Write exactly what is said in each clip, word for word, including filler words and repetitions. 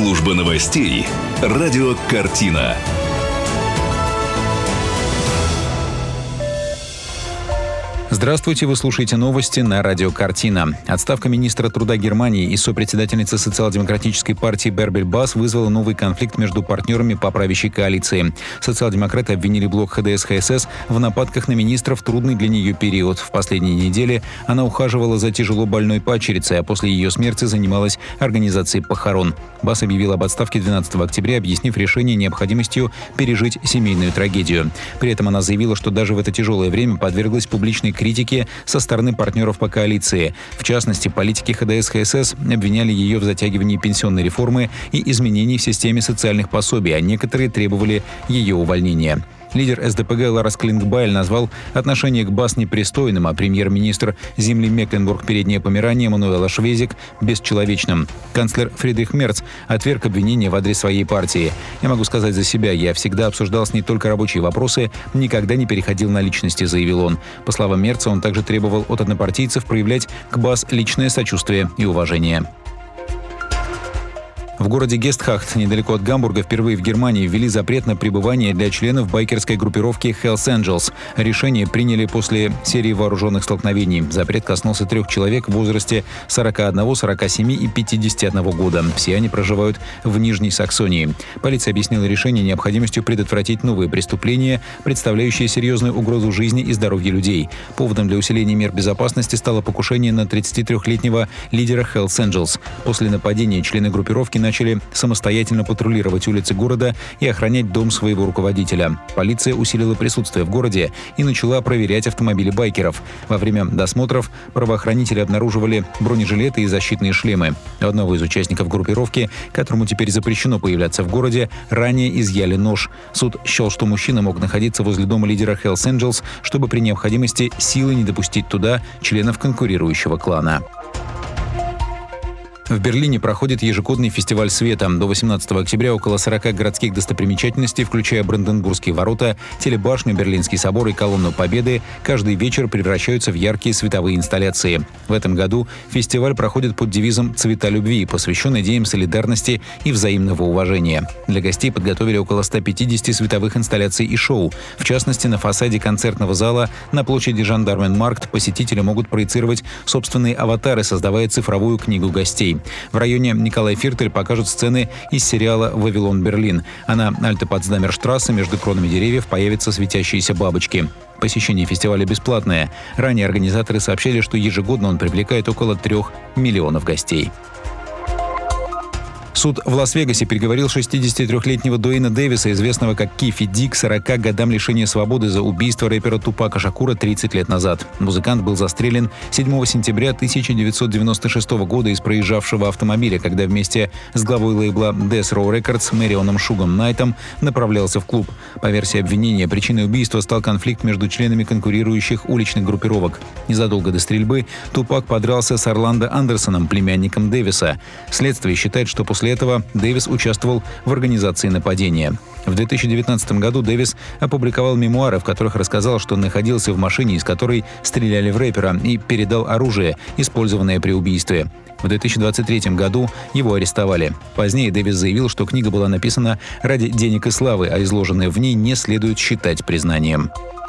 Служба новостей. Радио «Картина». Здравствуйте, вы слушаете новости на радио «Картина». Отставка министра труда Германии и сопредседательницы социал-демократической партии Бербель Бас вызвала новый конфликт между партнерами по правящей коалиции. Социал-демократы обвинили блок ха дэ эс ха эс эс в нападках на министра в трудный для нее период. В последние недели она ухаживала за тяжело больной падчерицей, а после ее смерти занималась организацией похорон. Бас объявил об отставке двенадцатого октября, объяснив решение необходимостью пережить семейную трагедию. При этом она заявила, что даже в это тяжелое время подверглась публичной критики со стороны партнеров по коалиции. В частности, политики ха дэ эс ха эс эс обвиняли ее в затягивании пенсионной реформы и изменений в системе социальных пособий, а некоторые требовали ее увольнения. Лидер эс дэ пэ гэ Ларас Клингбайль назвал отношение к Бас непристойным, а премьер-министр земли Мекленбург-Переднее Померания Мануэла Швезик – бесчеловечным. Канцлер Фридрих Мерц отверг обвинения в адрес своей партии. «Я могу сказать за себя, я всегда обсуждал с ней только рабочие вопросы, никогда не переходил на личности», – заявил он. По словам Мерца, он также требовал от однопартийцев проявлять к Бас личное сочувствие и уважение. В городе Гестхахт, недалеко от Гамбурга, впервые в Германии ввели запрет на пребывание для членов байкерской группировки Hells Angels. Решение приняли после серии вооруженных столкновений. Запрет коснулся трех человек в возрасте сорока одного, сорока семи и пятидесяти одного года. Все они проживают в Нижней Саксонии. Полиция объяснила решение необходимостью предотвратить новые преступления, представляющие серьезную угрозу жизни и здоровью людей. Поводом для усиления мер безопасности стало покушение на тридцатитрёхлетнего лидера Hells Angels. После нападения члены группировки начали начали самостоятельно патрулировать улицы города и охранять дом своего руководителя. Полиция усилила присутствие в городе и начала проверять автомобили байкеров. Во время досмотров правоохранители обнаруживали бронежилеты и защитные шлемы. У одного из участников группировки, которому теперь запрещено появляться в городе, ранее изъяли нож. Суд счел, что мужчина мог находиться возле дома лидера Hells Angels, чтобы при необходимости силой не допустить туда членов конкурирующего клана. В Берлине проходит ежегодный фестиваль света. До восемнадцатого октября около сорока городских достопримечательностей, включая Бранденбургские ворота, телебашню, Берлинский собор и колонну Победы, каждый вечер превращаются в яркие световые инсталляции. В этом году фестиваль проходит под девизом «Цвета любви», посвящен идеям солидарности и взаимного уважения. Для гостей подготовили около ста пятидесяти световых инсталляций и шоу. В частности, на фасаде концертного зала на площади Жандарменмаркт посетители могут проецировать собственные аватары, создавая цифровую книгу гостей. В районе Николай Фиртель покажут сцены из сериала «Вавилон Берлин», а на Альте-Потсдамерштрассе между кронами деревьев появятся светящиеся бабочки. Посещение фестиваля бесплатное. Ранее организаторы сообщали, что ежегодно он привлекает около трех миллионов гостей. Суд в Лас-Вегасе приговорил шестидесятитрёхлетнего Дуэйна Дэвиса, известного как Кефи Ди, к сорока годам лишения свободы за убийство рэпера Тупака Шакура тридцать лет назад. Музыкант был застрелен седьмого сентября тысяча девятьсот девяносто шестого года из проезжавшего автомобиля, когда вместе с главой лейбла Death Row Records Мэрионом Шугом Найтом направлялся в клуб. По версии обвинения, причиной убийства стал конфликт между членами конкурирующих уличных группировок. Незадолго до стрельбы Тупак подрался с Орландо Андерсоном, племянником Дэвиса. Следствие считает, что после этого Дэвис участвовал в организации нападения. В две тысячи девятнадцатом году Дэвис опубликовал мемуары, в которых рассказал, что находился в машине, из которой стреляли в рэпера, и передал оружие, использованное при убийстве. В две тысячи двадцать третьем году его арестовали. Позднее Дэвис заявил, что книга была написана ради денег и славы, а изложенное в ней не следует считать признанием.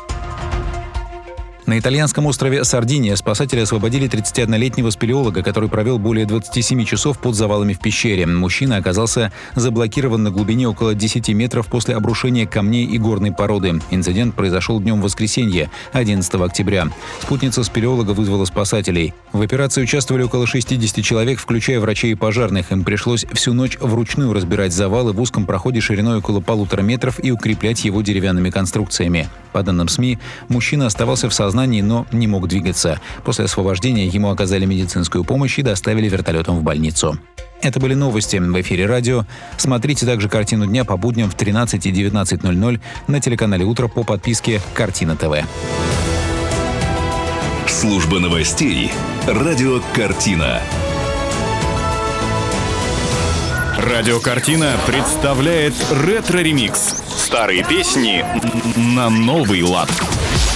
На итальянском острове Сардиния спасатели освободили тридцатиоднолетнего спелеолога, который провел более двадцати семи часов под завалами в пещере. Мужчина оказался заблокирован на глубине около десяти метров после обрушения камней и горной породы. Инцидент произошел днем воскресенья, одиннадцатого октября. Спутница спелеолога вызвала спасателей. В операции участвовали около шестидесяти человек, включая врачей и пожарных. Им пришлось всю ночь вручную разбирать завалы в узком проходе шириной около полутора метров и укреплять его деревянными конструкциями. По данным СМИ, мужчина оставался в сознании, но не мог двигаться. После освобождения ему оказали медицинскую помощь и доставили вертолетом в больницу. Это были новости в эфире радио. Смотрите также «Картину дня» по будням в тринадцать и девятнадцать ноль ноль на телеканале «Утро» по подписке «Картина ТВ». Служба новостей. Радио «Картина». Радио «Картина» представляет ретро-ремикс. Старые песни на новый лад.